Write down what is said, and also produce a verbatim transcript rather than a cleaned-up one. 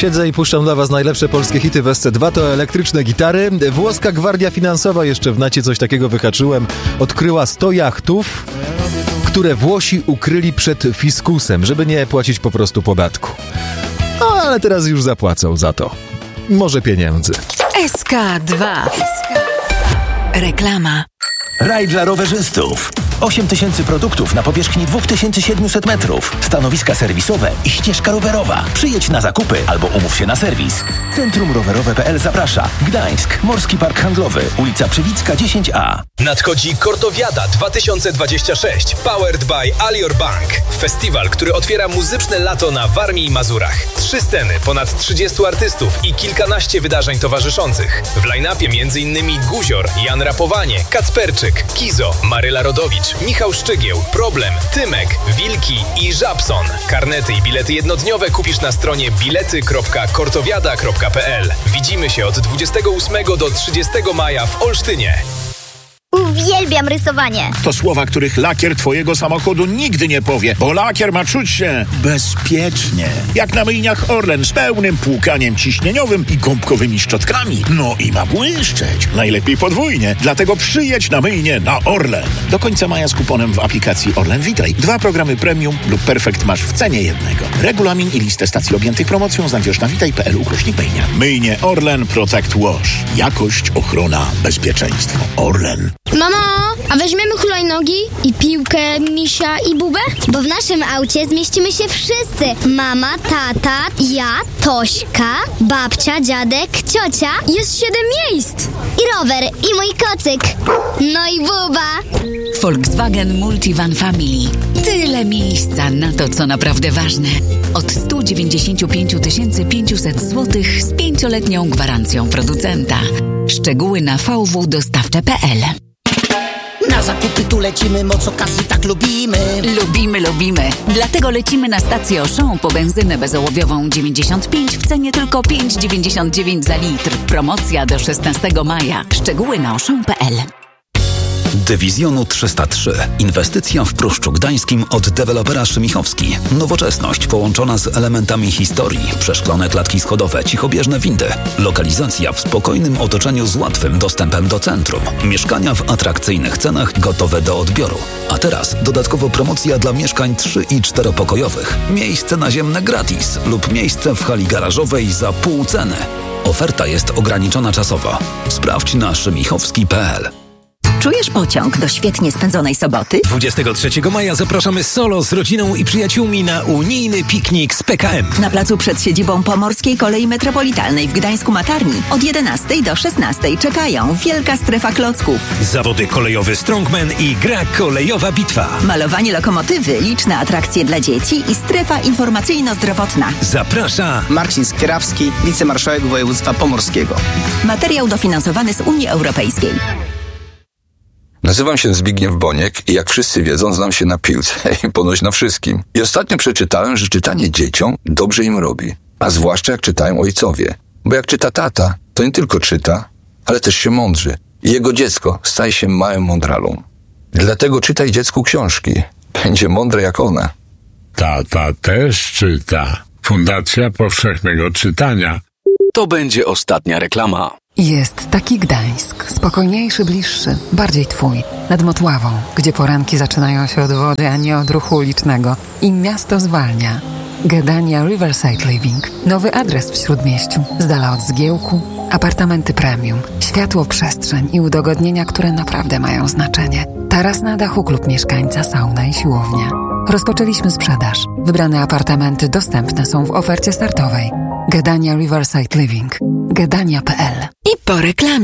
siedzę i puszczam dla was najlepsze polskie hity w S C dwa, to elektryczne gitary. Włoska Gwardia Finansowa, jeszcze w nacie coś takiego wyhaczyłem, odkryła sto jachtów, które Włosi ukryli przed fiskusem, żeby nie płacić po prostu podatku. No, ale teraz już zapłacą za to. Może pieniędzy. S K dwa. Reklama. Raj dla rowerzystów. osiem tysięcy produktów na powierzchni dwa tysiące siedemset metrów. Stanowiska serwisowe i ścieżka rowerowa. Przyjedź na zakupy albo umów się na serwis. Centrum Rowerowe kropka p l zaprasza. Gdańsk, Morski Park Handlowy, ulica Przywicka dziesięć A. Nadchodzi Kortowiada dwa tysiące dwadzieścia sześć, powered by Alior Bank. Festiwal, który otwiera muzyczne lato na Warmii i Mazurach. Trzy sceny, ponad trzydziestu artystów i kilkanaście wydarzeń towarzyszących. W line-upie m.in. Guzior, Jan Rapowanie, Kacperczyk, Kizo, Maryla Rodowicz, Michał Szczygieł, Problem, Tymek, Wilki i Żabson. Karnety i bilety jednodniowe kupisz na stronie bilety kropka kortowiada kropka p l. Widzimy się od dwudziestego ósmego do trzydziestego maja w Olsztynie. Uwielbiam rysowanie. To słowa, których lakier twojego samochodu nigdy nie powie, bo lakier ma czuć się bezpiecznie. Jak na myjniach Orlen z pełnym płukaniem ciśnieniowym i gąbkowymi szczotkami. No i ma błyszczeć. Najlepiej podwójnie. Dlatego przyjedź na myjnię na Orlen. Do końca maja z kuponem w aplikacji Orlen Witaj. Dwa programy premium lub perfekt masz w cenie jednego. Regulamin i listę stacji objętych promocją znajdziesz na witaj kropka p l ukośnik myjnia. Myjnie Orlen Protect Wash. Jakość, ochrona, bezpieczeństwo. Orlen. Mamo, a weźmiemy hulajnogi i piłkę, misia i bubę? Bo w naszym aucie zmieścimy się wszyscy. Mama, tata, ja, Tośka, babcia, dziadek, ciocia. Jest siedem miejsc. I rower, i mój kocyk. No i buba. Volkswagen Multivan Family. Tyle miejsca na to, co naprawdę ważne. Od sto dziewięćdziesiąt pięć tysięcy pięćset złotych z pięcioletnią gwarancją producenta. Szczegóły na v w dostawcze kropka p l. Na zakupy tu lecimy, moc okazji tak lubimy. Lubimy, lubimy. Dlatego lecimy na stację Auchan po benzynę bezołowiową dziewięćdziesiąt pięć w cenie tylko pięć dziewięćdziesiąt dziewięć za litr. Promocja do szesnastego maja. Szczegóły na auchan kropka p l. Dywizjonu trzysta trzy. Inwestycja w Pruszczu Gdańskim od dewelopera Szymichowski. Nowoczesność połączona z elementami historii. Przeszklone klatki schodowe, cichobieżne windy. Lokalizacja w spokojnym otoczeniu z łatwym dostępem do centrum. Mieszkania w atrakcyjnych cenach gotowe do odbioru. A teraz dodatkowo promocja dla mieszkań trzy i czteropokojowych. Miejsce naziemne gratis lub miejsce w hali garażowej za pół ceny. Oferta jest ograniczona czasowo. Sprawdź na szymichowski kropka p l. Czujesz pociąg do świetnie spędzonej soboty? dwudziestego trzeciego maja zapraszamy solo z rodziną i przyjaciółmi na unijny piknik z P K M. Na placu przed siedzibą Pomorskiej Kolei Metropolitalnej w Gdańsku-Matarni od jedenastej do szesnastej czekają wielka strefa klocków. Zawody kolejowy Strongman i gra kolejowa bitwa. Malowanie lokomotywy, liczne atrakcje dla dzieci i strefa informacyjno-zdrowotna. Zaprasza Marcin Skierawski, wicemarszałek województwa pomorskiego. Materiał dofinansowany z Unii Europejskiej. Nazywam się Zbigniew Boniek i jak wszyscy wiedzą, znam się na piłce i ponoć na wszystkim. I ostatnio przeczytałem, że czytanie dzieciom dobrze im robi. A zwłaszcza jak czytają ojcowie. Bo jak czyta tata, to nie tylko czyta, ale też się mądrzy. I jego dziecko staje się małym mądralą. Dlatego czytaj dziecku książki. Będzie mądre jak ona. Tata też czyta. Fundacja Powszechnego Czytania. To będzie ostatnia reklama. Jest taki Gdańsk, spokojniejszy, bliższy, bardziej twój, nad Motławą, gdzie poranki zaczynają się od wody, a nie od ruchu ulicznego. I miasto zwalnia. Gdania Riverside Living. Nowy adres w Śródmieściu, z dala od zgiełku, apartamenty premium, światło, przestrzeń i udogodnienia, które naprawdę mają znaczenie. Taras na dachu, klub mieszkańca, sauna i siłownia. Rozpoczęliśmy sprzedaż. Wybrane apartamenty dostępne są w ofercie startowej. Gdania Riverside Living. Gdania kropka p l. I po reklamie.